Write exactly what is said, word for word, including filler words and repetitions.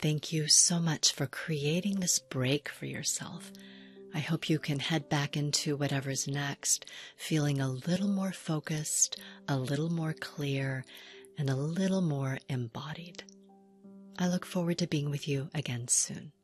thank you so much for creating this break for yourself. I hope you can head back into whatever's next, feeling a little more focused, a little more clear, and a little more embodied. I look forward to being with you again soon.